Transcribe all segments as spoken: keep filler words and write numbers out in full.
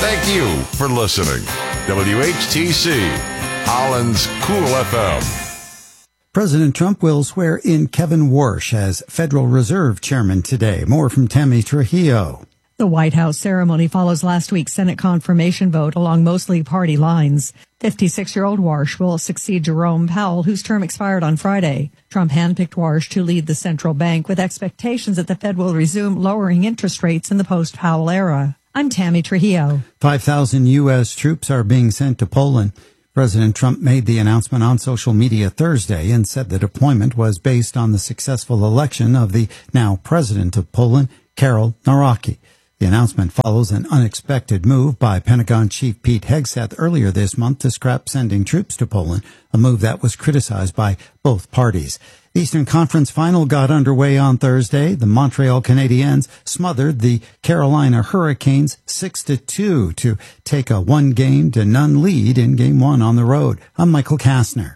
Thank you for listening. W H T C, Holland's Cool F M. President Trump will swear in Kevin Warsh as Federal Reserve Chairman today. More from Tammy Trujillo. The White House ceremony follows last week's Senate confirmation vote along mostly party lines. fifty-six-year-old Warsh will succeed Jerome Powell, whose term expired on Friday. Trump handpicked Warsh to lead the central bank with expectations that the Fed will resume lowering interest rates in the post-Powell era. I'm Tammy Trujillo. five thousand U S troops are being sent to Poland. President Trump made the announcement on social media Thursday and said the deployment was based on the successful election of the now president of Poland, Karol Nawrocki. The announcement follows an unexpected move by Pentagon Chief Pete Hegseth earlier this month to scrap sending troops to Poland, a move that was criticized by both parties. The Eastern Conference final got underway on Thursday. The Montreal Canadiens smothered the Carolina Hurricanes six to two to take a one-game to none lead in Game one on the road. I'm Michael Kastner.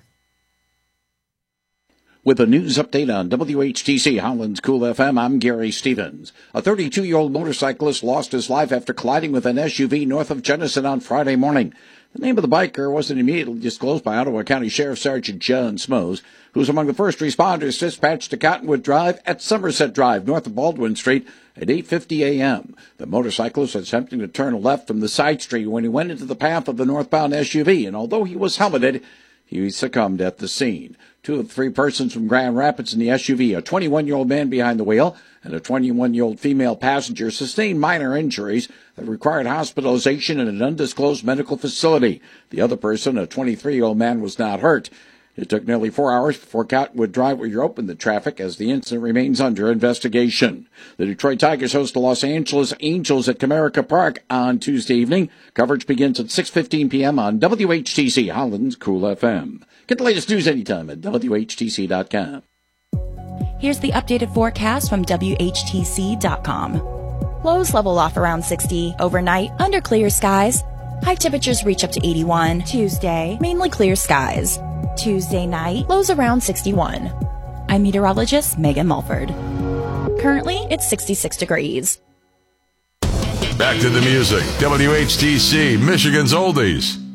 With a news update on W H T C Holland's Cool F M, I'm Gary Stevens. A thirty-two-year-old motorcyclist lost his life after colliding with an S U V north of Jenison on Friday morning. The name of the biker wasn't immediately disclosed by Ottawa County Sheriff Sergeant John Smoes, who was among the first responders dispatched to Cottonwood Drive at Somerset Drive, north of Baldwin Street, at eight fifty a.m. The motorcyclist was attempting to turn left from the side street when he went into the path of the northbound S U V, and although he was helmeted, he succumbed at the scene. Two of three persons from Grand Rapids in the S U V, a twenty-one-year-old man behind the wheel and a twenty-one-year-old female passenger, sustained minor injuries that required hospitalization in an undisclosed medical facility. The other person, a twenty-three-year-old man, was not hurt. It took nearly four hours before Cottonwood Drive reopened the traffic as the incident remains under investigation. The Detroit Tigers host the Los Angeles Angels at Comerica Park on Tuesday evening. Coverage begins at six fifteen p.m. on W H T C Holland's Cool F M. Get the latest news anytime at W H T C dot com. Here's the updated forecast from W H T C dot com. Lows level off around sixty overnight under clear skies. High temperatures reach up to eighty-one. Tuesday, mainly clear skies. Tuesday night, lows around sixty-one. I'm meteorologist Megan Mulford. Currently, it's sixty-six degrees. Back to the music. W H T C, Michigan's Oldies.